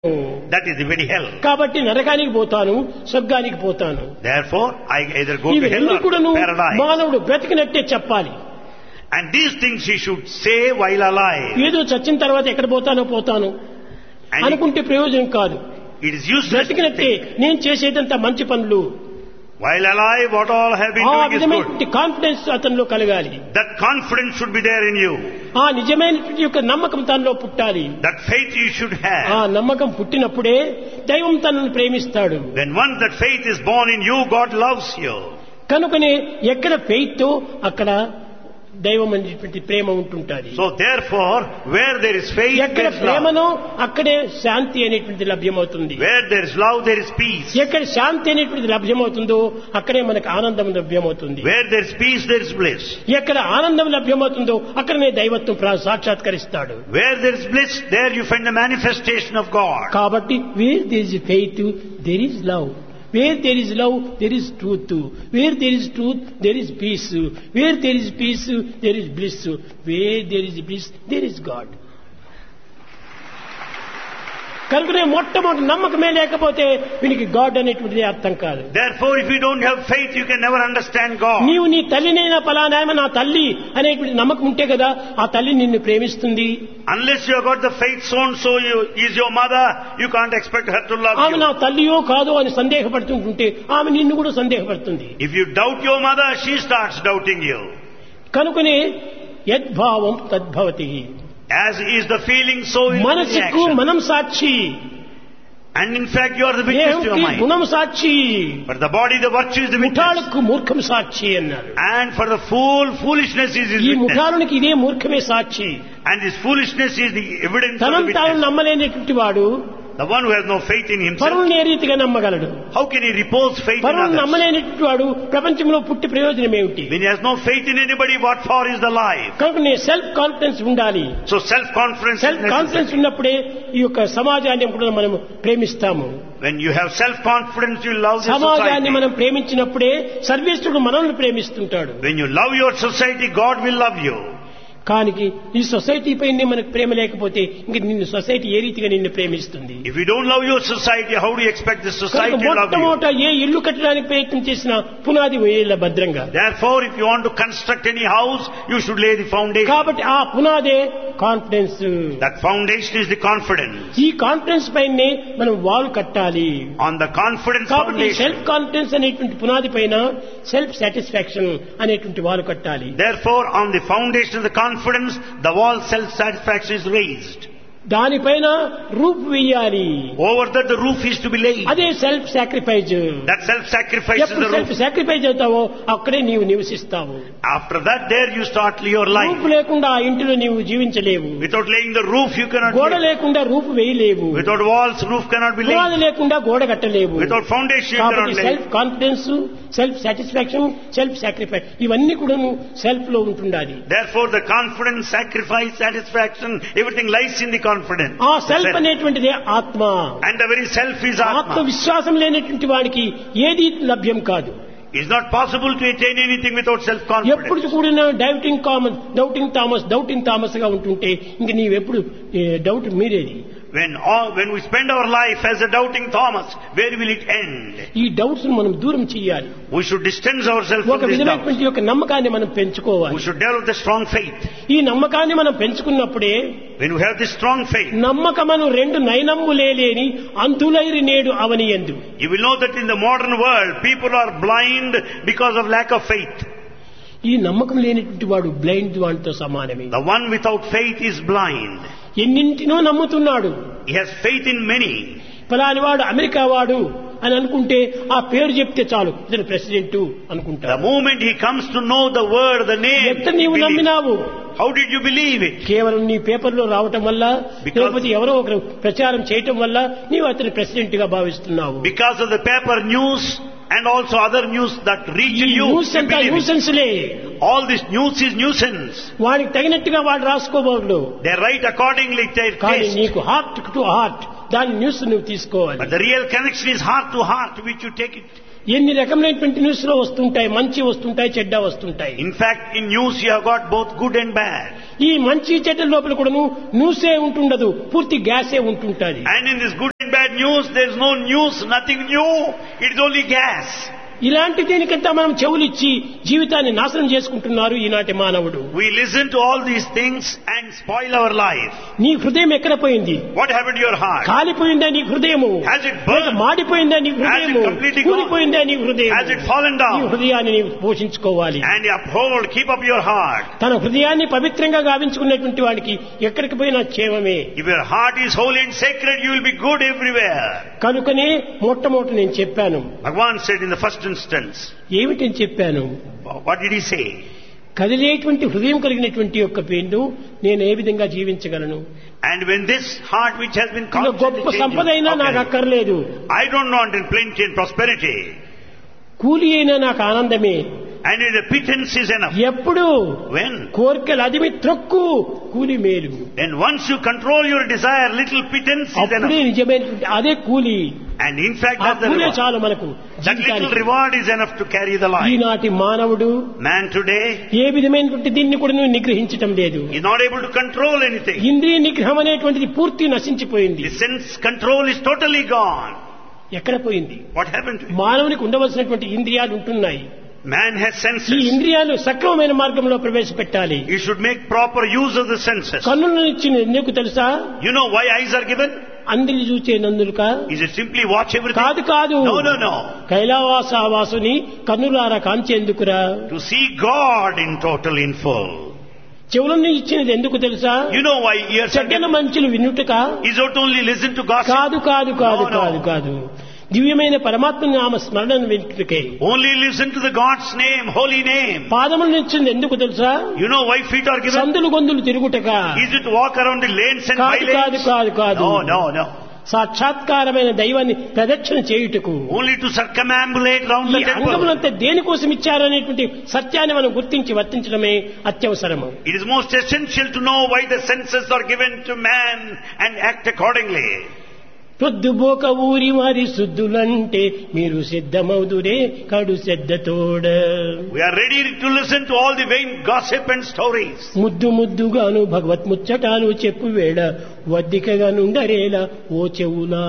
That is the very hell. కాబట్టి నరకానికి పోతాను, స్వర్గానికి పోతాను. Therefore, I either go to ఇవి hell రెండు or కూడాను to paradise. మానవుడు బ్రతికినట్టే చెప్పాలి. And these things he should say while alive. ఏదో చచ్చిన తర్వాత ఎక్కడ పోతానో పోతాను And అనుకుంటే ప్రయోజనం కాదు. it is useless. బ్రతికినట్టే నేను చేసేదంతా మంచి పనులు, While alive, what all have been ఆ doing is good. విధమైనటువంటి కాన్ఫిడెన్స్ అతనిలో కలగాలి. That confidence should be there in you. ఆ నిజమైనటువంటి యొక్క నమ్మకం తనలో పుట్టాలి. That faith you should ఆ have. నమ్మకం పుట్టినప్పుడే దైవం తనను ప్రేమిస్తాడు. When once that faith is born in you, God loves you. కనుకనే ఎక్కడ ఫెయిత్ అక్కడ దైవం అనేటువంటి ప్రేమ ఉంటుంటుంది. So therefore, where there is faith, ఎక్కడ there is love. ప్రేమనో అక్కడే శాంతి అనేటువంటి లభ్యమవుతుంది. Where there is love, there is peace. ఎక్కడ శాంతి అనేటువంటి లభ్యమవుతుందో అక్కడే మనకు ఆనందం లభ్యమవుతుంది. Where there is peace, there is bliss. ఎక్కడ ఆనందం లభ్యమవుతుందో అక్కడనే దైవత్వం సాక్షాత్కరిస్తాడు. Where there is bliss, there you find the manifestation of God. కాబట్టి wear there is faith there is love, wear there is love there is truth, wear there is truth there is piece, wear there is piece there is bliss, wear there is bliss there is God. కనుకనే మొట్టమొదటి నమ్మకమే లేకపోతే వీనికి God అనేటువంటిది అర్థం కాదు. Therefore, if you don't have faith, you can never understand God. నీవు నీ తల్లినైనా ఫలానాయమ నా తల్లి అనేటువంటి నమ్మకం ఉంటే కదా ఆ తల్లి నిన్ను ప్రేమిస్తుంది. Unless you have got the faith, so and so is your mother, you can't expect her to love ఆమె నా you. తల్లియో కాదో అని సందేహపడుతుంటుంటే ఆమె నిన్ను కూడా సందేహపడుతుంది. If you doubt your mother, she starts doubting you. కనుకనే యద్భావం తద్భవతి. As is the feeling, so is the మనసుకు reaction. మనం సాక్షి, And in fact, you are the witness to your దేహంకి mind. గుణం సాక్షి, For the body, the virtue is the witness. ముఠాలకు మూర్ఖం సాక్షి అన్నారు. And for the fool, foolishness is his ఈ witness. ముఠాలునికి ఇదే మూర్ఖమే సాక్షి. And this foolishness is the evidence of the తనను తాను witness. నమ్మలేనటువంటి వాడు The one who has no faith in himself, పరువుని ఏ రీతిగా నమ్మగలడు? how can he repose faith in పరువుని others? నమ్మలేనటువంటి వాడు ప్రపంచంలో పుట్టి ప్రయోజనం ఏమిటి? When he has no faith in anybody, what for is the life? కనుక నీ సెల్ఫ్ కాన్ఫిడెన్స్ ఉండాలి. So self-confidence is self confidence necessary. ఉన్నప్పుడే ఈ యొక్క సమాజాన్ని కూడా మనం ప్రేమిస్తాము. When you have self-confidence, you love the సమాజాన్ని society. మనం ప్రేమించినప్పుడే సర్వేశ్వరుడు మనల్ని ప్రేమిస్తుంటాడు. When you love your society, God will love you. కానీ ఈ సొసైటీ పైనే మనకు ప్రేమ లేకపోతే ఇంక నిన్ను సొసైటీ ఏ రీతిగా నిన్ను ప్రేమిస్తుంది? If you don't love your society, how do you expect the society to love you? మొట్టమొదట ఏ ఇల్లు కట్టడానికి ప్రయత్నం చేసినా పునాది వేయాలి భద్రంగా. Therefore, if you want to construct any house, you should lay the foundation. కాబట్టి ఆ పునాదే confidence. That foundation is the confidence. ఈ కాన్ఫిడెన్స్ పైనే మనం వాల్ కట్టాలి. On the confidence కాబట్టి foundation. సెల్ఫ్ కాన్ఫిడెన్స్ అనేటువంటి పునాది పైన సెల్ఫ్ సాటిస్ఫాక్షన్ అనేటువంటి వాల్ కట్టాలి. Therefore, on the foundation of the confidence, the wall self-satisfaction is raised. దానిపైన రూప్ వేయాలి. Over that, the roof is to be laid. అదే self sacrifice. That self-sacrifice is ఎప్పుడు the self roof. Sacrifice అవుతావో అక్కడే నీవు నివసిస్తావు. After that, there you start your life. రూపు లేకుండా ఆ ఇంటిలో నీవు జీవించలేవు. Without laying the roof, you cannot గోడ live. లేకుండా రూపు వేయలేవు. Without walls, roof cannot be పునాది laid. లేకుండా గోడ కట్టలేవు. Without foundation, you కాబట్టి cannot lay. Self confidence, self satisfaction, self sacrifice ఇవన్నీ కూడా సెల్ఫ్ లో ఉంటుండాలి. Therefore, the confidence, sacrifice, satisfaction, everything lies in the confidence. ఆ The సెల్ఫ్ self. అనేటువంటిదే ఆత్మ. And the very self is ఆత్మ Atma. విశ్వాసం లేనటువంటి వాడికి ఏది లభ్యం కాదు. It's not possible to attain anything without ఎప్పుడు self-confidence. కూడిన డౌటింగ్ థామస్ గా ఉంటుంటే ఇంక నీవెప్పుడు doubt మీరేది? When we spend our life as a doubting Thomas, where will it end? ఈ డౌట్స్ మనం దూరం చేయాలి. We should distance ourselves ఒక from this doubt. విధమైనటువంటి యొక్క నమ్మకాన్ని మనం పెంచుకోవాలి. We should develop the strong faith. ఈ నమ్మకాన్ని మనం పెంచుకున్నప్పుడే When we have this strong faith, నమ్మకమను రెండు నయనమ్ములేని అంతులైరి నేడు అవనియందు. you will know that in the modern world, people are blind because of lack of faith. ఈ నమ్మకం లేనటువంటి వాడు బ్లైండ్ వాడితో సమానమే. The one without faith is blind. ఎన్నింటినో నమ్ముతున్నాడు. He has faith in many. ఫలాని వాడు అమెరికా వాడు అని అనుకుంటే ఆ పేరు చెప్తే చాలు ఇతను ప్రెసిడెంట్ The అనుకుంటాడు. moment he comes to know the word, the name, ఎంత నీవు believe. నమ్మినావు? How did you believe it? కేవలం నీ పేపర్లో రావటం వల్ల Because- లేకపోతే ఎవరో ఒకరు ప్రచారం చేయటం వల్ల నీవు అతని ప్రెసిడెంట్ గా భావిస్తున్నావు. Because of the paper news and also other news that reach ఈ you, న్యూస్ you అంతా believe it. న్యూసెన్స్లే. All this news is nuisance. వాడికి తగినట్టుగా వాడు రాసుకోబోడు. They write accordingly to their కానీ taste. నీకు హార్ట్ టు హార్ట్ దాని news నువ్వు తీసుకోవాలి. But the real connection is heart to heart, which you take it. ఎన్ని రకమైనటువంటి న్యూస్ లో వస్తుంటాయి, మంచి వస్తుంటాయి, చెడ్డ వస్తుంటాయి. In fact, in news you have got both good and bad. ఈ మంచి చెడ్డ లోపల కూడా న్యూసే ఉంటుండదు, పూర్తి గ్యాసే ఉంటుంటది. And in this good news, there is no news, nothing new. It is only gas. ఇలాంటి దీనికంతా మనం చెవులిచ్చి జీవితాన్ని నాశనం చేసుకుంటున్నారు ఈనాటి మానవుడు. We listen to all these things and spoil our life. నీ హృదయం ఎక్కడ పోయింది? What happened to your heart? కాలిపోయిందా నీ హృదయము? Has it burned? మాడిపోయిందా నీ హృదయము? Has it completely gone? కూలిపోయిందా నీ హృదయం? Has it fallen down? నీ హృదయాన్ని నీవు పోషించుకోవాలి. And uphold, keep up your heart. తన హృదయాన్ని పవిత్రంగా గావించుకున్నటువంటి వాడికి ఎక్కడికి పోయినా క్షేమమే. If your heart is holy and sacred, you will be good everywhere. కనుకనే మొట్టమొదటి నేను చెప్పాను. Bhagavan said in the first instance. ఏమిటని చెప్పాను? What did he say? కదిలేటువంటి హృదయం కలిగినటువంటి యొక్క పేరును నేను ఏ విధంగా జీవించగలను? And when this heart which has been గొప్ప constantly సంపద అయినా నాకు changing, అక్కర్లేదు. I don't want in plenty and prosperity. కూలి అయినా నాకు ఆనందమే. And the pittance is enough. ఎప్పుడు When? కోరికలు అదిమి త్రొక్కు కూలి మేలు. Then once you control your desire, little pittance is అప్పుడే enough. నిజమైనటువంటి అదే కూలి. And in fact, ఆ that's the కూలే reward. చాలు మనకు That little జీవితానికి. reward is enough to carry the life. ఈనాటి మానవుడు Man today ఏ విధమైనటువంటి దీన్ని కూడా నువ్వు నిగ్రహించటం లేదు. is not able to control anything. ఇంద్రియ నిగ్రహం అనేటువంటిది పూర్తి నశించిపోయింది. The sense control is totally gone. ఎక్కడ పోయింది? What happened to it? మానవునికి ఉండవలసినటువంటి ఇంద్రియాలు ఉంటున్నాయి. Man has ఈ senses. ఇంద్రియాలు సక్రమమైన మార్గంలో ప్రవేశపెట్టాలి. You should make proper use of the senses. కన్నులను ఇచ్చిన ఎందుకు తెలుసా? You know why eyes are given? అందరి చూచే నందులుక Is it simply watch everything? కాదు కాదు. No. కైలావాసావాసుని కన్నులారా కాంచేందుకురా. To see God in total, in full. చెవులను ఇచ్చినది ఎందుకు తెలుసా? You know why ears are చెడ్డల given? మంచులు వినుటక Is it only listen to gossip? కాదు కాదు కాదు No. కాదు కాదు దివ్యమైన పరమాత్మ నామ స్మరణను వినుటకే. Only listen to the God's name, holy name. పాదములను ఇచ్చింది ఎందుకు తెలుసా? You know why feet are given? సందులు గొంతులు తిరుగుటక. Is it to walk around the lanes and కాదు కాదు bylanes? కాదు కాదు. No. సాక్షాత్కారమైన దైవాన్ని ప్రదక్షిణ చేయుటకు. Only to circumambulate round ఈ the temple. అంగములంతా దేనికోసం ఇచ్చారనేటువంటి సత్యాన్ని మనం గుర్తించి వర్తించడమే అత్యవసరము. It is most essential to know why the senses are given to man and act accordingly. పొద్దుబోక ఊరి వారి శుద్ధులంటే మీరు సిద్ధమవుదురే కడు శ్రద్ధతోడ. We are ready to listen to all the vain gossip and stories. ముద్దు ముద్దుగాను భగవత్ ముచ్చటాలు చెప్పు వేళ వద్దికగా నుండరేలా ఓ చెవులా.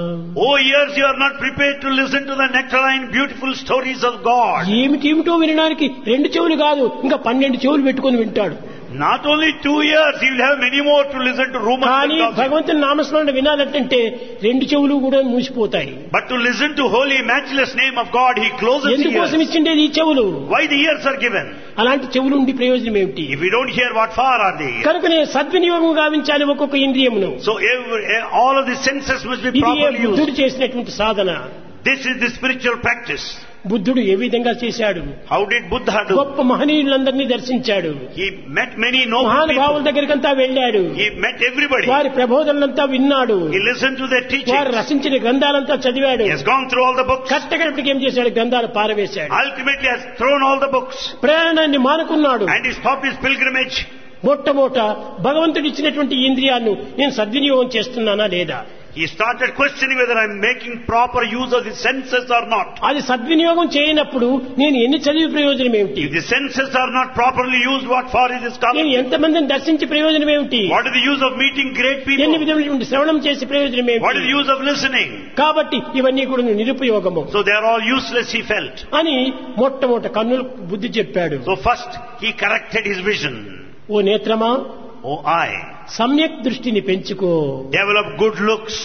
Oh ears, you are not prepared to listen to the nectarine beautiful stories of God. ఏమిటేమిటో వినడానికి రెండు చెవులు కాదు ఇంకా 12 చెవులు పెట్టుకొని వింటాడు. Not only 2 ears, you will have many more to listen to rumors కానీ and gossip. భగవంతుని నామస్మరణ వినాలంటే రెండు చెవులు కూడా మూసిపోతాయి. But to listen to holy matchless name of God, He closes the ఎందుకోసం ears. ఇచ్చిండేది ఈ చెవులు? Why the ears are given? అలాంటి చెవులు ఉండి ప్రయోజనం ఏమిటి? If we don't hear, what for are they? కనుకనే సద్వినియోగం గావించాలి ఒక్కొక్క ఇంద్రియమును. So all of the senses must be ఇది properly బుద్ధుడు used. చేసినటువంటి సాధన. This is the spiritual practice. బుద్ధుడు ఏ విధంగా చేశాడు? How did Buddha do? గొప్ప మహనీయులందరినీ దర్శించాడు. He met many noble మహానుభావుల people. దగ్గరికంతా వెళ్ళాడు. He met everybody. వారి ప్రబోధనలంతా విన్నాడు. He listened to their వారు teachings. రచించిన గ్రంథాలంతా చదివాడు. He has gone through all the books. కట్టగడపటికి ఏం చేశాడు? గ్రంథాలు పారవేశాడు. Ultimately has thrown all the books. ప్రయాణాన్ని మానుకున్నాడు. And he stopped his pilgrimage. మొట్టమొదట భగవంతుడు ఇచ్చినటువంటి ఇంద్రియాలను నేను సద్వినియోగం చేస్తున్నానా లేదా? He started questioning whether I am making proper use of the senses or not. అది సద్వినియోగం చేయనప్పుడు నేను ఎన్ని చదివి ప్రయోజనం ఏమిటి? If the senses are not properly used, what for is this నేను scholarship? ఎంతమందిని దర్శించి ప్రయోజనం ఏమిటి? What is the use of meeting great ఎన్ని people? విధమైనటువంటి శ్రవణం చేసి ప్రయోజనం What is ఏమిటి? the use of listening? కాబట్టి ఇవన్నీ కూడా నిరుపయోగము So they are all useless, he felt. అని మొట్టమొదట కన్నులు బుద్ధి చెప్పాడు. So first he corrected his vision. Oh నేత్రమా, Oh eye, సమ్యక్ దృష్టిని పెంచుకో. develop good looks.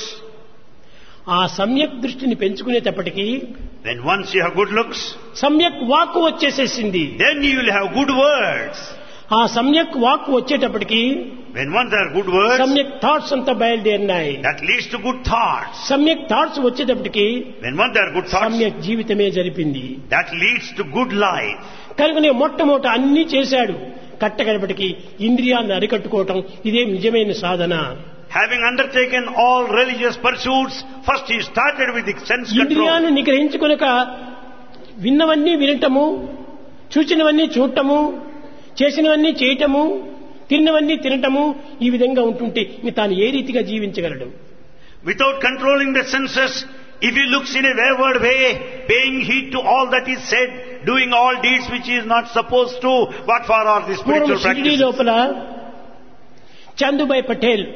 ఆ సమ్యక్ దృష్టిని పెంచుకునేటప్పటికీ Then once you have good looks, సమ్యక్ వాక్కు వచ్చేసేసింది. then you will have good words. ఆ సమ్యక్ వాక్కు వచ్చేటప్పటికి When once there are good words, సమ్యక్ థాట్స్ అంతా బయలుదేరినాయి. that leads to good thoughts. సమ్యక్ థాట్స్ వచ్చేటప్పటికి When once there are good thoughts, సమ్యక్ జీవితమే జరిపింది. that leads to good life. కనుకనే మొట్టమొదట అన్ని చేశాడు. కట్టగడపటికి ఇంద్రియాలను అరికట్టుకోవటం ఇదే నిజమైన సాధన. Having undertaken all religious pursuits, first he started with the sense control. ఇంద్రియాలను నిగ్రహించుకొనక విన్నవన్నీ వినటము, చూచినవన్నీ చూడటము, చేసినవన్నీ చేయటము, తిన్నవన్నీ తినటము, ఈ విధంగా ఉంటుంటే ఇంక తాను ఏ రీతిగా జీవించగలడు? Without controlling the senses, if he looks in a wayward way, paying heed to all that is said, doing all deeds which he is not supposed to, what for are the పూర్వం spiritual Shirdi practices? లోపల చందుభాయ్ పటేల్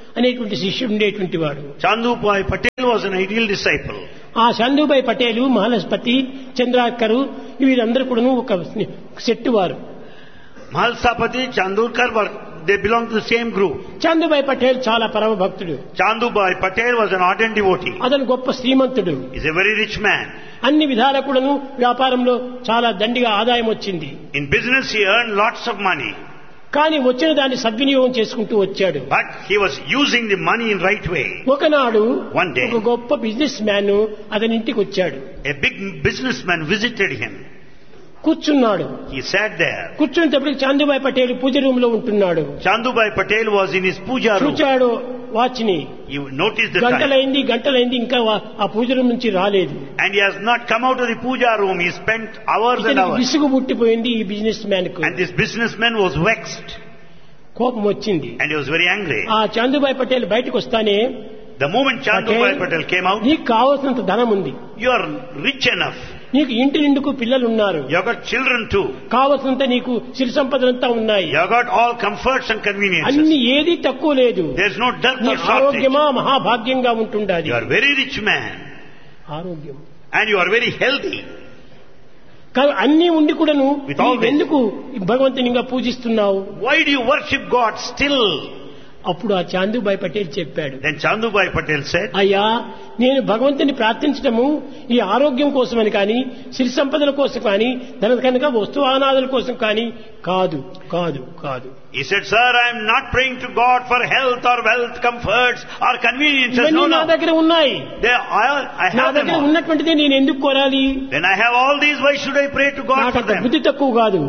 అనేటువంటి శిష్యుడు ఉండేటువంటి వాడు. Chandubhai Patel was an ideal disciple. ఆ చందుబాయి పటేలు, మహాలక్ష్మతి, చంద్రాకరు వీరందరూ కూడా ఒక సెట్టు వారు. Mahalsapati, Chandurkar they belong to the same group. చందుబాయి Patel చాలా పరమ భక్తుడు. Chandubhai Patel was an ardent devotee. అతను గొప్ప శ్రీమంతుడు. He is a very rich man. అన్ని విధాల కూడాను వ్యాపారంలో చాలా దండిగా ఆదాయం వచ్చింది. In business he earned lots of money. కానీ వచ్చిన దాన్ని సద్వినియోగం చేసుకుంటూ వచ్చాడు. But he was using the money in right way. ఒకనాడు One day, ఒక గొప్ప బిజినెస్ మ్యాన్ అతని ఇంటికి వచ్చాడు. a big businessman visited him. కూర్చున్నాడు. He sat there. కూర్చునేటప్పుడు చందుబాయి Patel puja room లో ఉంటున్నాడు. Chandubhai Patel was in his puja room. చూచాడు వాచ్ని. You noticed the time. గంటలైంది ఇంకా ఆ పూజ రూమ్ నుంచి రాలేదు. And he has not come out of the puja room. He spent hours and hours. విసుగు పుట్టిపోయింది ఈ బిజినెస్ మ్యాన్ కు. And this businessman was vexed. కోపం వచ్చింది. And he was very angry. ఆ చందుబాయి పటేల్ బయటకు వస్తానే, The moment Chandubhai Patel came out, నీకు కావాల్సినంత ధనం ఉంది, you are rich enough. నీకు ఇంటి నిండుకు పిల్లలు ఉన్నారు, You have got children too. కావాల్సినంత నీకు సిరి సంపదలంతా ఉన్నాయి, You have got all comforts and conveniences. అన్ని ఏది తక్కువ లేదు. There is no dearth నీ or shortage. ఆరోగ్యమా మహాభాగ్యంగా ఉంటుండాలి. You are very rich man. ఆరోగ్యం And you are very healthy. కానీ అన్ని ఉండి కూడాను With all this. ఎందుకు భగవంతునిగా పూజిస్తున్నావు? Why do you worship God still? అప్పుడు ఆ చందుబాయి పటేల్ చెప్పాడు, Then Chandubhai Patel said, అయ్యా, నేను భగవంతుని ప్రార్థించడము ఈ ఆరోగ్యం కోసమని కానీ, సిరి సంపదల కోసం కానీ, ధన కనుక వస్తువానాదుల కోసం కానీ కాదు కాదు కాదు. He said, Sir, I am not praying to God for health or wealth, comforts or conveniences. ఇవన్నీ No, నా no. దగ్గర ఉన్నాయి. I నా have them దగ్గర all. ఉన్నటువంటిది నేను ఎందుకు కోరాలి? Then I have all these. Why should I pray to God నాకు for అంత them? బుద్ధి తక్కువ కాదు.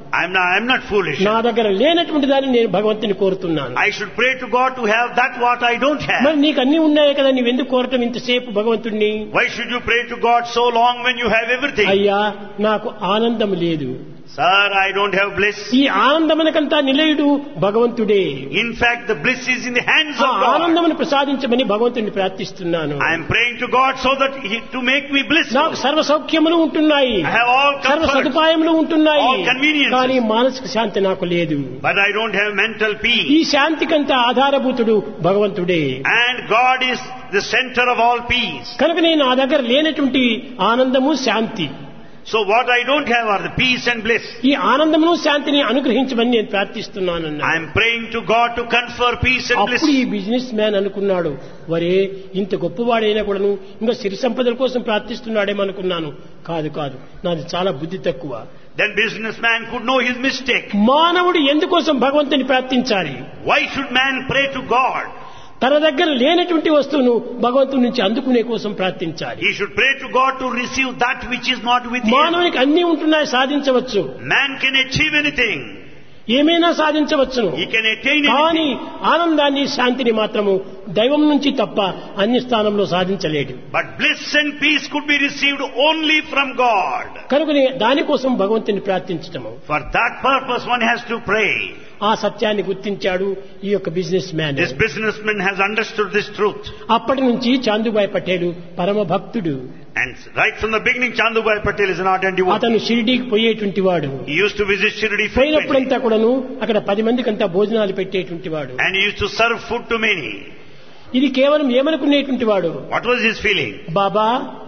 I'm not foolish. నా దగ్గర లేనటువంటి దాన్ని నేను భగవంతుని కోరుతున్నాను. I should pray to God to have that what I don't have. మరి నీకు అన్ని ఉన్నాయి కదా, నువ్వు ఎందుకు కోరటం ఇంతసేపు భగవంతుణ్ణి? Why should you pray to God so long when you have everything? అయ్యా, నాకు ఆనందం లేదు. Sir, I don't have bliss. ఈ ఆనందమునకంతా నిలయుడు భగవంతుడే. In fact, the bliss is in the hands ఆ of God. ఆనందమును ప్రసాదించమని భగవంతుని ప్రార్థిస్తున్నాను. I am praying to God so that to make me blissful. నాకు సర్వ సౌఖ్యములు ఉంటున్నాయి, I have all సర్వ comfort, సదుపాయములు ఉంటున్నాయి, all conveniences. కానీ మానసిక శాంతి నాకు లేదు. But I don't have mental peace. ఈ శాంతికంతా ఆధారభూతుడు భగవంతుడే. And God is the center of all peace. కనుక నేను నా దగ్గర లేనటువంటి ఆనందము శాంతి, So what I don't have are the peace and bliss. ఈ ఆనందమును శాంతిని అనుగ్రహించమని నేను ప్రార్థిస్తున్నాను. I am praying to God to confer peace and bliss. అప్పుడు ఈ బిజినెస్ మ్యాన్ అనుకున్నాడు, వరే ఇంత గొప్పవాడైనా కూడాను ఇంకా సిరి సంపదల కోసం ప్రార్థిస్తున్నాడేమనుకున్నాను. కాదు కాదు, నాది చాలా బుద్ధి తక్కువ. Then businessman could know his mistake. మానవుడు ఎందుకోసం భగవంతుని ప్రార్థించాలి? Why should man pray to God? తన దగ్గర లేనటువంటి వస్తువును భగవంతుడి నుంచి అందుకునే కోసం ప్రార్థించాలి. He should pray to God to receive that which is not with him. మానవునికి అన్ని ఉంటున్నాయి, సాధించవచ్చు, Man can achieve anything. ఏమైనా సాధించవచ్చును. He can attain కానీ anything. ఆనందాన్ని శాంతిని మాత్రము దైవం నుంచి తప్ప అన్ని స్థానంలో సాధించలేడు. But bliss and peace could be received only from God. కనుకనే దానికోసం భగవంతుని ప్రార్థించటము. For that purpose one has to pray. ఆ సత్యాన్ని గుర్తించాడు ఈ యొక్క business man. This businessman has understood this truth. అప్పటి నుంచి చందుబాయి పటేలు పరమ భక్తుడు. And right from the beginning, Chandubhai Patel is an ardent devotee. అతను షిరిడీకి పోయేటువంటి వాడు. He used to visit Shirdi frequently. పోయినప్పుడంతా కూడాను అక్కడ 10 మందికంతా భోజనాలు పెట్టేటువంటి వాడు. And he used to serve food to many. ఇది కేవలం ఏమనుకునేటువంటి వాడు, What was his feeling? బాబా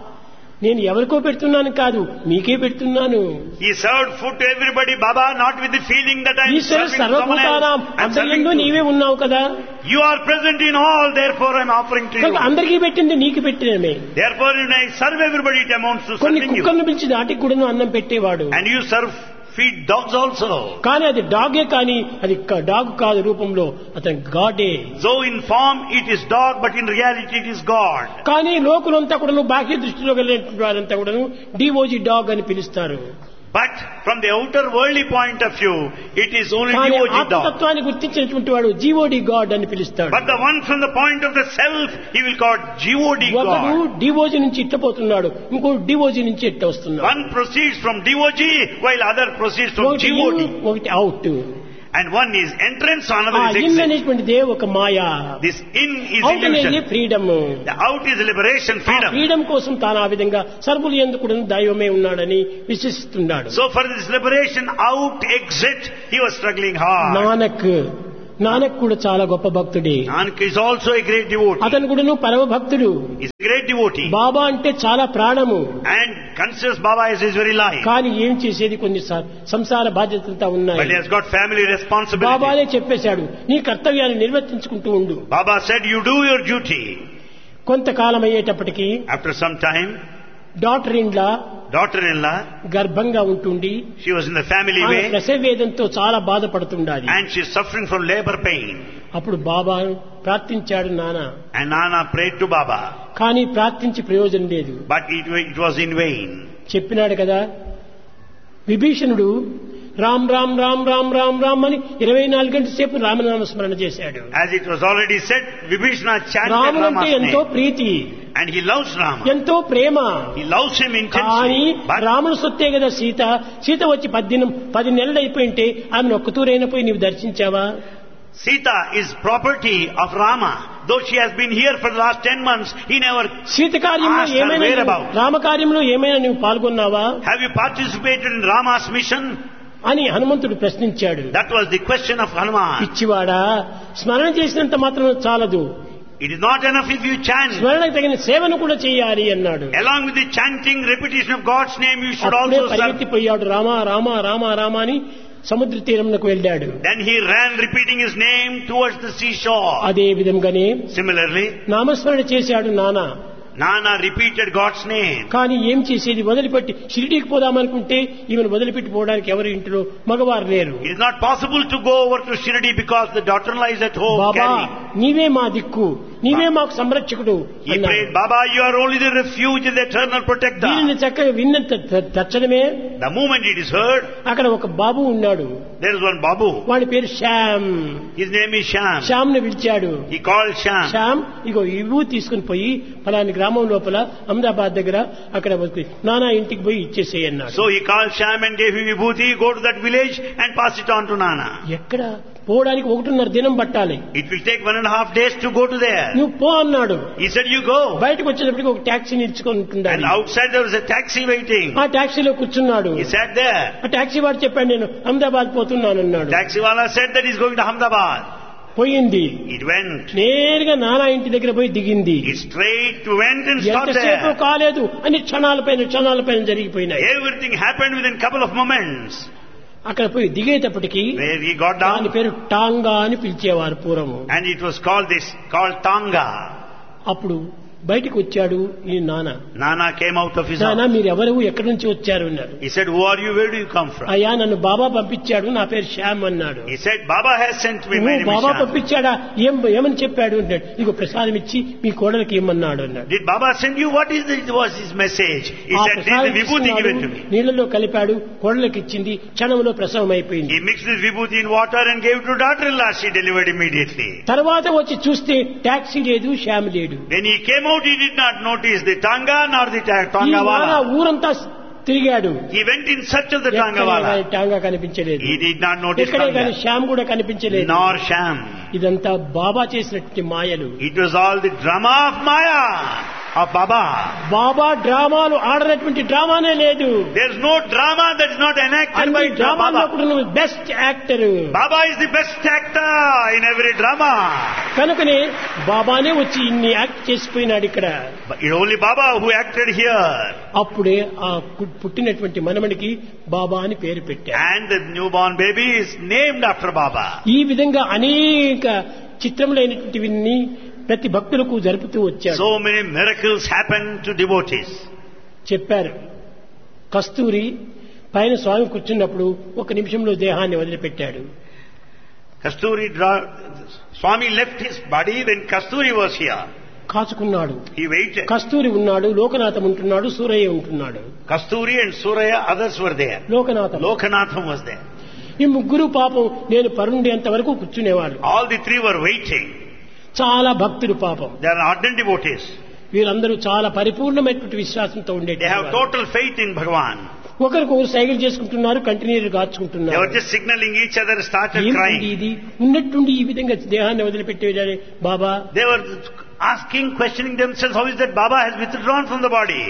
నేను ఎవరికో పెడుతున్నాను కాదు, మీకే పెడుతున్నాను. He served food to everybody, Baba, not with the feeling that I am Eshwara serving someone సర్వభూతానాం else. I am serving అంతర్యంలో to నీవే you. ఉన్నావు కదా, You are present in all, therefore I am offering to కనుక you. అందరికీ పెట్టింది నీకు పెట్టినమే. Therefore when I serve everybody, it amounts to కొన్ని serving you. కుక్కలను పిలిచి దాటికి కూడాను అన్నం పెట్టేవాడు. And you feed dogs also. కానీ అది డాగే, కానీ అది డాగ్ కాదు, రూపంలో అతను గాడే. So in form it is dog, but in reality it is God. కానీ లోకులంతా కూడాను బాహ్య దృష్టిలో కలిగినటువంటి వారంతా కూడాను డివోజీ డాగ్ అని పిలుస్తారు. But from the outer worldly point of view, it is only కానీ devotee dog. ఆత్మతత్వాన్ని గుర్తించినటువంటి వాడు జీవోడి గాడ్ అని పిలుస్తాడు. But the one from the point of the self, he will call GOD ఒకడు God. డివోజీ నుంచి ఇట్టపోతున్నాడు, ఇంకో డివోజీ నుంచి ఇట్ట వస్తున్నాడు. One proceeds from DOG, while other proceeds from ఒకటి GOD. ఇన్, ఒకటి out. And one is entrance, ఆ another is ఇన్ exit. అనేటువంటిదే ఒక మాయా. This in is అవుట్ అనేది illusion. Freedom. The out is liberation, freedom. Freedom కోసం తాను ఆ విధంగా సర్వులు ఎందుకు దైవమే ఉన్నాడని విశ్వసిస్తున్నాడు. So for this liberation, out, exit, he was struggling hard. Nanak Nanak కూడా చాలా గొప్ప భక్తుడే. Nanak is also a great devotee. అతను కూడా పరమ భక్తుడు. He's a great devotee. బాబా అంటే చాలా ప్రాణము. And considers Baba as his very life. కానీ ఏం చేసేది కొన్ని సంసార బాధ్యతలంతా But he ఉన్నాయి. has got family responsibility. బాబానే చెప్పేశాడు, నీ కర్తవ్యాన్ని నిర్వర్తించుకుంటూ ఉండు. Baba said, you do your duty. కొంతకాలం అయ్యేటప్పటికి After some time, daughter-in-law గర్భంగా ఉంటుండి she was in the family way. ప్రసవ వేదంతో చాలా బాధపడుతుండాలి. And she is suffering from labor pain. అప్పుడు బాబా ప్రార్థించాడు నాన్న. And Nana prayed to Baba. కానీ ప్రార్థించి ప్రయోజనం లేదు. But it was in vain. చెప్పినాడు కదా, విభీషణుడు రామ్ రామ్ రామ్ రామ్ రామ్ రామ్ అని 24 గంటల సేపు రామనామ స్మరణ చేశాడు. As it was already said, Vibhishana chanted రాముడంటే Rama's ఎంతో name. Preethi, And he loves Rama. ఎంతో ప్రేమ. He loves him కానీ intensely. But రాముడు సొత్తే కదా సీత. సీత వచ్చి 10 నెలలు అయిపోయింటే ఆమెను ఒక్కతూరైనా పోయి నీవు దర్శించావా? Sita is property of Rama. Though she has been here for the last 10 months, he never Sita కార్యంలో asked her ఏమైనా whereabouts. రామ కార్యంలో ఏమైనా నువ్వు పాల్గొన్నావా Have you participated in Rama's mission? అని హనుమంతుడు ప్రశ్నించాడు. That was the question of Hanuman. పిచ్చివాడా, స్మరణ చేసినంత మాత్రం చాలదు, It is not enough if you chant. స్మరణకు తగిన సేవను కూడా చేయాలి అన్నాడు. Along with the chanting, repetition of God's name, you should అప్పుడే also serve. పరిగెత్తిపోయాడు, రామ రామ రామ రామ అని సముద్ర తీరంకు వెళ్ళాడు. Then he ran repeating his name towards the seashore. అదే విధంగానే Similarly, నామస్మరణ చేశాడు నాన్న. Nana repeated God's name. కానీ ఏం చేసేది, వదిలిపెట్టి షిరిడీకి పోదామనుకుంటే ఈమెను వదిలిపెట్టి పోవడానికి ఎవరు ఇంట్లో మగవారు లేరు. It is not possible to go over to Shirdi because the daughter-in-law is at home Baba carrying. నీవే మా దిక్కు, నీవే మాకు సంరక్షకుడు He prayed, Baba, you are only the refuge and the eternal protector. దీనిని చక్కగా విన్న తక్షణమే The moment it is heard, అక్కడ ఒక బాబు ఉన్నాడు. there is one Babu. వాడి పేరు Shyam. His name is Sham. Shyam ని పిలిచాడు. He called Sham. శ్యామ్, ఇగో ఇవ్వు తీసుకుని పోయి ఫలాని గ్రామం లోపల అహ్మదాబాద్ దగ్గర అక్కడ నానా ఇంటికి పోయి ఇచ్చేసేయి అన్నాడు. So he called Sham and gave him vibhuti, go to that village and pass it on to Nana. ఎక్కడ పోవడానికి 1.5 దినం పట్టాలి. It will take 1.5 days to go to there. నువ్వు పో అన్నాడు. He said, you go. బయటకు వచ్చేటప్పటికి ఒక టాక్సీని ఇచ్చుకొని And ఉంటుండాలి. outside there was a taxi waiting. ఆ టాక్సీలో కూర్చున్నాడు. He sat there. ఆ టాక్సీ వాడు చెప్పాడు, నేను అహ్మదాబాద్ పోతున్నాను అన్నాడు. Taxi wala said that he's going to Ahmedabad. పోయింది. It went. నేరుగా నానా ఇంటి దగ్గర పోయి దిగింది. He straight went and stopped ఎంతసేపు there. కాలేదు అని క్షణాలపైన జరిగిపోయినాయి. Everything happened within a couple of moments. అక్కడ పోయి దిగేటప్పటికి Where he got దాని down, పేరు టాంగా అని పిలిచేవారు పూర్వము. and it was called Tanga. అప్పుడు బయటికి వచ్చాడు ఈ నాన్న. Nana came out of his నాన్న, house. మీరు ఎవరు, ఎక్కడి నుంచి వచ్చారు అన్నారు. He said, who are you? Where do you come from? అయ్యా, నన్ను బాబా పంపించాడు, నా పేరు శ్యామ్ అన్నాడు. He said, Baba has sent me. My name is Baba Sham. పంపించాడా, ఏమని చెప్పాడు అన్నాడు. ఇగో ప్రసాదం ఇచ్చి మీ కోడలికి ఇమ్మన్నాడు అన్నాడు. Did Baba send you? What was his message? He ఆ said, this ప్రసాదం is vibhuti తీసుకున్నాడు, given to me. నీళ్ళలో కలిపాడు, కోడలికి ఇచ్చింది, క్షణంలో ప్రసవం అయిపోయింది. He mixed this vibhuti in water and gave it to daughter-in-law. She delivered immediately. తర్వాత వచ్చి చూస్తే టాక్సీ లేదు, శ్యామ్ లేడు. When he came out, he did not notice the Tanga nor the ఈ Tanga నాన్న wala. ఊరంతా తిరిగాడు. He went in search of the Tanga ఎక్కడే wala. కానీ టాంగా కనిపించలేదు. He did not notice ఎక్కడే కానీ Tanga. శ్యామ్ కూడా కనిపించలేదు. Nor Sham. ఇదంతా బాబా చేసినటువంటి మాయలు. It was all the drama of Maya, of Baba. బాబా డ్రామాలు ఆడనటువంటి డ్రామానే లేదు. There's no drama that is not enacted అన్ని by డ్రామాల్లో Baba. కూడా నువ్వు best actor. Baba is the best actor in every drama. కనుకనే బాబానే వచ్చి ఇన్ని యాక్ట్ చేసిపోయినాడు ఇక్కడ. But it's only Baba who acted here. అప్పుడే ఆ పుట్టినటువంటి మనమడికి బాబా అని పేరు పెట్టారు. And the newborn baby is named after Baba. ఈ విధంగా అనేక చిత్రములైనటువంటివన్నీ ప్రతి భక్తులకు జరుపుతూ వచ్చాడు. So many miracles happen to devotees. చెప్పారు, కస్తూరి పైన స్వామి కూర్చున్నప్పుడు 1 నిమిషంలో దేహాన్ని వదిలిపెట్టాడు. Swami left his body when Kasturi was here. కాచుకున్నాడు. He waited. కస్తూరి ఉన్నాడు, లోకనాథం ఉంటున్నాడు, సూరయ్య ఉంటున్నాడు. Kasturi and Suraya, others were there. Lokanatham, Lokanatham was there. ఈ ముగ్గురు పాపం నేను పరుండేంత వరకు కూర్చునేవాళ్ళు. All the three were waiting. చాలా భక్తులు పాపం. They are ardent devotees. వీరందరూ చాలా పరిపూర్ణమైనటువంటి విశ్వాసంతో They have ఉండేది. total faith in Bhagavan. ఒకరికొకరు సైకిల్ చేసుకుంటున్నారు, continue your They గాచుకుంటున్నారు. were just signaling each other, started ఏమిటి crying. ఇది ఉన్నట్టుండి ఈ విధంగా దేహాన్ని వదిలిపెట్టేది బాబా. They were asking, questioning themselves, how is that Baba has withdrawn from the body?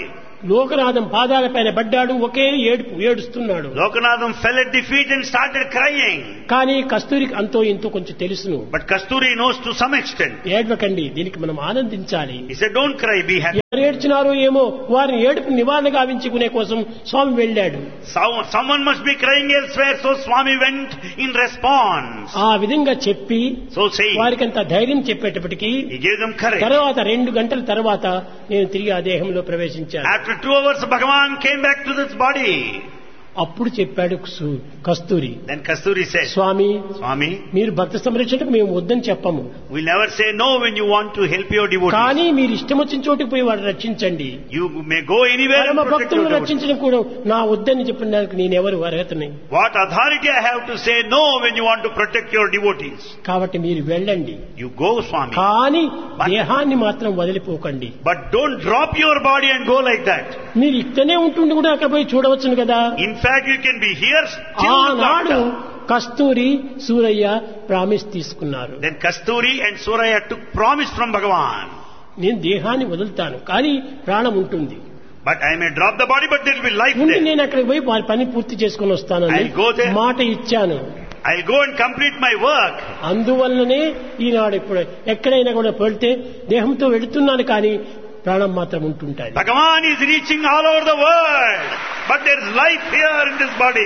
Lokanatham పాదాలపైన పడ్డాడు, ఒకే ఏడుస్తున్నాడు. Lokanatham fell at the feet and started crying. కానీ కస్తూరికి అంతో ఇంతో కొంచెం తెలుసును. But Kasturi knows to some extent. ఏడవకండి, దీనికి మనం ఆనందించాలి. He said, don't cry, be happy. ఎవరు ఏడ్చినారో ఏమో వారిని ఏడుపు నివారణ గావించుకునే కోసం స్వామి వెళ్ళాడు. Someone must be crying elsewhere, so Swami went in response. ఆ విధంగా చెప్పి So saying, వారికంత ధైర్యం చెప్పేటప్పటికి he gave them courage. తర్వాత 2 గంటల తర్వాత నేను తిరిగి ఆ దేహంలో ప్రవేశించాను. After 2 hours, Bhagavan came back to this body. అప్పుడు చెప్పాడు కస్తూరి, Then Kasturi said, స్వామి, Swami, మీరు భక్త సంరక్షణకు మేము వద్దని చెప్పము, we'll never say no when you want to help your devotees. కానీ మీరు ఇష్టం వచ్చిన చోటుకు పోయి వారిని రక్షించండి. You may go anywhere and పరమ protect your భక్తులను devotees. రక్షించడం కూడా నా వద్దని చెప్పడానికి నేనెవరు అర్హతని. What authority I have to say no when you want to protect your devotees? కాబట్టి మీరు వెళ్ళండి, You go, Swami. కానీ దేహాన్ని మాత్రం వదిలిపోకండి. But don't drop your body and go like that. మీరు ఇక్కడనే ఉంటుండి కూడా అక్కడ పోయి చూడవచ్చును కదా. In fact, you can be here still. ఆనాడు కస్తూరి సూరయ్య ప్రామిస్ తీసుకున్నారు. Then Kasturi and Suraya took promise from Bhagavan. నేను దేహాన్ని వదులుతాను, కానీ ప్రాణం ఉంటుంది. But I may drop the body, but there will be life ముందు there. నేను అక్కడికి పోయి వారి పని పూర్తి చేసుకుని వస్తానని I'll go there. మాట ఇచ్చాను. I'll go and complete my work. అందువల్లనే ఈనాడు ఇప్పుడు ఎక్కడైనా కూడా వెళ్తే దేహంతో వెళుతున్నాను, కానీ ప్రాణం మాత్రం ఉంటుంటాయి. Bhagavan is reaching all over the world, but there is life here in this body.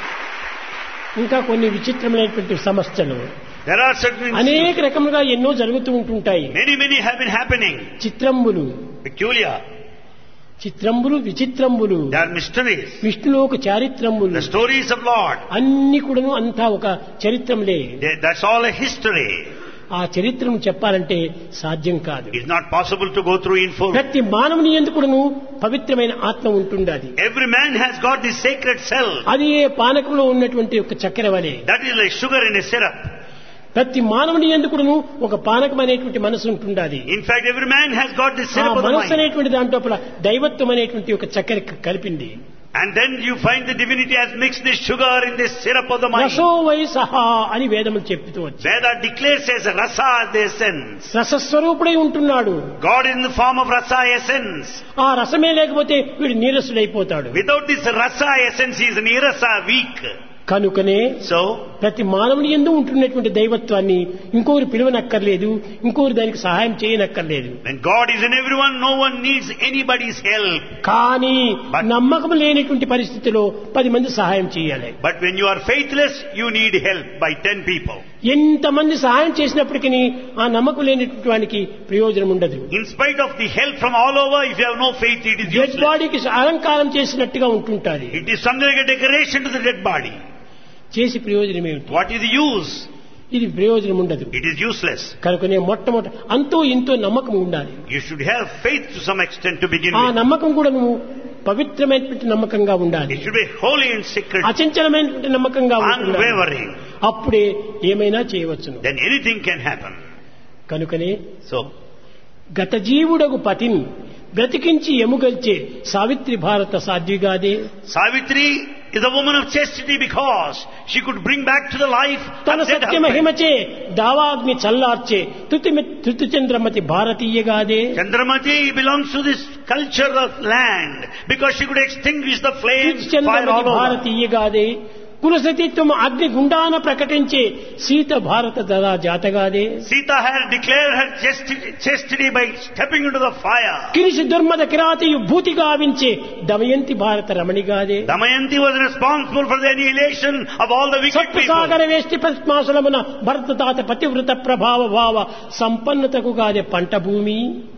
ఇంకా కొన్ని విచిత్రమైనటువంటి సమస్యలు There are certain అనేక రకములుగా ఎన్నో జరుగుతూ ఉంటుంటాయి. many have been happening. చిత్రంబులు, Peculiar. చిత్రంబులు, విచిత్రంబులు, There are mysteries. విష్ణులోక చారిత్రంబులు, The stories of Lord. అన్ని కూడాను అంతా ఒక చరిత్రంలే. That's all a history. ఆ చరిత్రను చెప్పాలంటే సాధ్యం కాదు. It's not possible to go through in full. ప్రతి మానవుని ఎందుకును పవిత్రమైన ఆత్మ ఉంటుండాలి. Every man has got this sacred self. అది ఏ పానకంలో ఉన్నటువంటి ఒక చక్కెర వలె. That is like sugar in a syrup. ప్రతి మానవుని ఎందుకును ఒక పానకం అనేటువంటి మనసు ఉంటుండాలి. In fact, every man has got this ఆ syrup of the మనసు mind. అనేటువంటి దాంట్లో దైవత్వం అనేటువంటి ఒక చక్కెర కలిపింది. And then you find the divinity has mixed this sugar in this syrup of the mind. రసో why సహా అని వేదములు చెప్తూ వచ్చి Veda declares as rasa the essence. రసస్వరూపుడై ఉంటున్నాడు. God in the form of rasa essence. ఆ రసమే లేకపోతే వీడు నీరసుడైపోతాడు. Without this rasa essence, he is nirasa, weak. కనుకనే So, ప్రతి మానవుని యందు ఉంటున్నటువంటి దైవత్వాన్ని ఇంకొకరు పిలువనక్కర్లేదు, ఇంకొకరు దానికి సహాయం చేయనక్కర్లేదు. when God is in everyone, no one needs anybody's help. కానీ But- నమ్మకం లేనటువంటి పరిస్థితిలో 10 మంది సహాయం చేయాలి. But when you are faithless, you need help by 10 people. ఎంతమంది సహాయం చేసినప్పటికీ ఆ నమ్మకం లేనటువంటి వానికి ప్రయోజనం ఉండదు. In spite of the help from all over, if you have no faith, it is dead useless. బాడీకి అలంకారం చేసినట్టుగా ఉంటుంటాది. It is something like a decoration to the dead body. చేసి ప్రయోజనం ఏమిటి? What is the use? ఇది ప్రయోజనం ఉండదు. It is useless. కనుకనే మొట్టమొదట అంతో ఇంతో నమ్మకం ఉండాలి. You should have faith to some extent to begin ఆ with. నమ్మకం కూడా నువ్వు పవిత్రమైనటువంటి నమ్మకంగా ఉండాలి. It should be holy and sacred, అచంచలమైనటువంటి నమ్మకంగా ఉండాలి. unwavering. అప్పుడే ఏమైనా చేయవచ్చును. Then anything can happen. కనుకనే So, గత జీవుడగు పతిని బ్రతికించి ఎముగల్చే సావిత్రి భారత సాధ్విగాదే. Savitri is a woman of chastity because she could bring back to the life తన of dead Satya husband. మహిమచే దావాగ్ని చల్లార్చే తుతిచంద్రమతి భారతీయగాదే. Chandramati belongs to this culture of land because she could extinguish the flame, fire తుతిచంద్రమతి all over. భారతీయగాదే. కులసతీత్వం అగ్ని గుండాన ప్రకటించే సీత భారత దదా జాతగాదే. Sita had declared her chastity by stepping into the fire. కిరిసి దుర్మద కిరాతియు భూతి గావించే Damayanti భారత రమణిగాదే. Damayanti was responsible for the annihilation of all the wicked సప్త people. సాగర వేష్టి పద్మాసులమున భరత తాత పతివృత ప్రభావ భావ సంపన్నతకు గాదే పంట భూమి.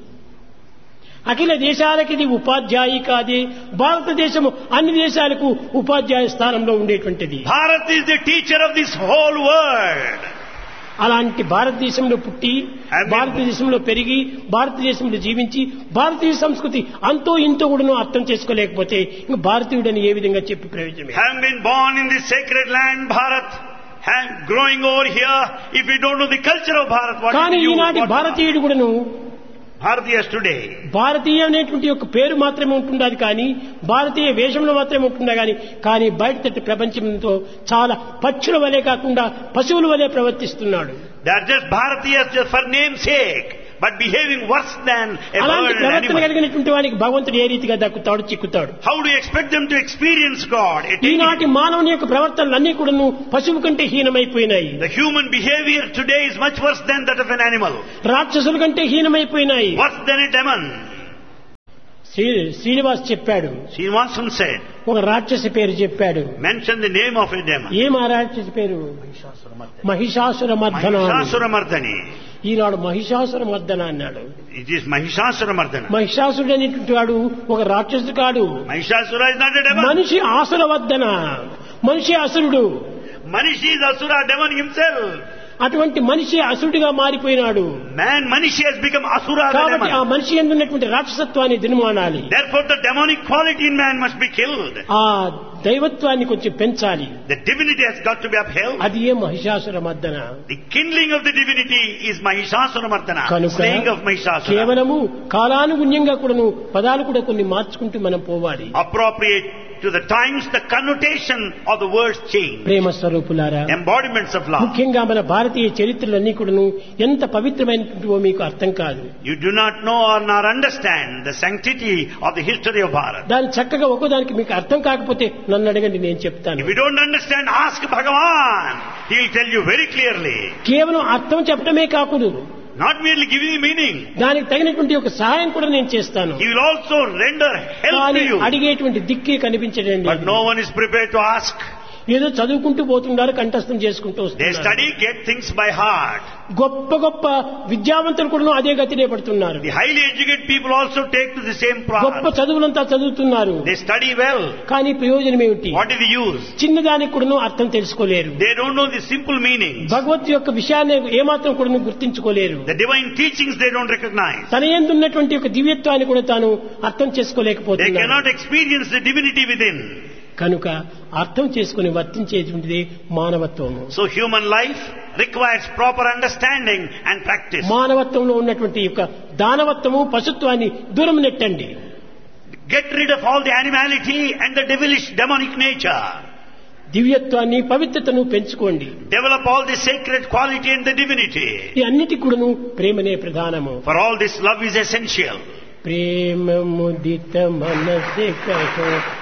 అఖిల దేశాలకి ఇది ఉపాధ్యాయి కాదే. భారతదేశము అన్ని దేశాలకు ఉపాధ్యాయ స్థానంలో ఉండేటువంటిది. Bharat is the teacher of this whole world. అలాంటి భారతదేశంలో పుట్టి, భారతదేశంలో పెరిగి, భారతదేశంలో జీవించి, భారతీయ సంస్కృతి అంతో ఇంతో కూడా అర్థం చేసుకోలేకపోతే ఇంక భారతీయుడని ఏ విధంగా చెప్పి ప్రయోజనం? Having been born in this sacred land, Bharat, growing over here, if we don't know the culture of Bharat, what కానీ is the use? ఈనాటి భారతీయుడు కూడాను Bharatiyas today, భారతీయ అనేటువంటి ఒక పేరు మాత్రమే ఉంటుండదు, కానీ భారతీయ వేషంలో మాత్రమే ఉంటుందా కానీ బయట తట్టి ప్రపంచంతో చాలా పక్షుల వలె కాకుండా పశువుల వలె ప్రవర్తిస్తున్నాడు. they are just Bharatiyas just for name's sake. but behaving worse than a అలాంటి bird and ప్రవర్తన animal. కలిగినటువంటి వాడికి భగవంతుడు ఏ రీతిగా దక్కుతాడు, చిక్కుతాడు? How do you expect them to experience God? ఈనాటి మానవుని యొక్క ప్రవర్తనలన్నీ కూడాను పశువు కంటే హీనమైపోయినాయి. The human behavior today is much worse than that of an animal. రాక్షసుల కంటే హీనమైపోయినాయి. Worse than a demon. Srinivas చెప్పాడు, Srinivasan said, ఒక రాక్షసి పేరు చెప్పాడు. mention the name of a demon. ఏం ఆ రాక్షసి పేరు? మహిషాసుర మర్దన. Mahishasuramardani. ఈనాడు మహిషాసుర మర్దన అన్నాడు. It is Mahishasuramardana. మహిషాసుడు అనేటువంటి వాడు ఒక రాక్షసుడు కాడు. Mahishasura is not a demon. మనిషి ఆసుర వద్దన, మనిషి అసురుడు. Manishi is Asura, demon himself. అటువంటి మనిషి అసురుడిగా మారిపోయినాడు. Manishi has become Asura, the కాబట్టి ఆ demon. మనిషి ఎందున్నటువంటి రాక్షసత్వాన్ని దినమానాలి. Therefore the demonic quality in man must be killed. ఆ దైవత్వాన్ని కొంచెం పెంచాలి. The divinity has got to be upheld. అది ఏ మహిషాసుర మర్దన. The kindling of the divinity is Mahishasuramardana. కనుక Slaying of Mahishasura. కేవలము కాలానుగుణ్యంగా కూడాను పదాలు కూడా కొన్ని మార్చుకుంటూ మనం పోవాలి. Appropriate to the times, the connotation of the words change. ప్రేమ స్వరూపులారా, Embodiments of love. ముఖ్యంగా మన భారతీయ చరిత్రలన్నీ కూడాను ఎంత పవిత్రమైనటువంటివో మీకు అర్థం కాదు. You do not know or nor understand the sanctity of the history of Bharat. దాని చక్కగా ఒక్కోదానికి మీకు అర్థం కాకపోతే నన్ను అడగండి, నేను చెప్తాను. If you don't understand, ask Bhagavan. He will tell you very clearly. కేవలం అర్థం చెప్పడమే కాకూడదు, Not merely giving you meaning. దానికి తగినటువంటి ఒక సహాయం కూడా నేను చేస్తాను. He will also render help కానీ to you. అడిగేటువంటి దిక్కే కనిపించడండి. But no one is prepared to ask. ఏదో చదువుకుంటూ పోతున్నారు, కంఠస్థం చేసుకుంటూ They వస్తున్నారు. study, get things by heart. గొప్ప గొప్ప విద్యావంతులు కూడా అదే గతినే పడుతున్నారు. The highly educated people also take to the same గొప్ప path. చదువులంతా చదువుతున్నారు, They study well. కానీ ప్రయోజనం ఏమిటి? What is the use? చిన్నదానికి కూడా అర్థం తెలుసుకోలేరు. They don't know the simple meanings. భగవత్ యొక్క విషయాన్ని ఏమాత్రం కూడా గుర్తించుకోలేరు. The divine teachings they don't recognize. తన యందు ఉన్నటువంటి ఒక దివ్యత్వాన్ని కూడా తాను అర్థం They చేసుకోలేకపోతున్నారు. cannot experience the divinity within. కనుక అర్థం చేసుకుని వర్తించేటువంటిది మానవత్వము. So human life requires proper understanding and practice. మానవత్వంలో ఉన్నటువంటి యొక్క దానవత్వము, పశుత్వాన్ని దూరం నెట్టండి. Get rid of all the animality and the devilish demonic nature. దివ్యత్వాన్ని, పవిత్రతను పెంచుకోండి. Develop all the sacred quality and the divinity. ఈ అన్నిటి కూడాను ప్రేమనే ప్రధానము. For all this, love is essential. ప్రేమ ముదిత మనసే కహో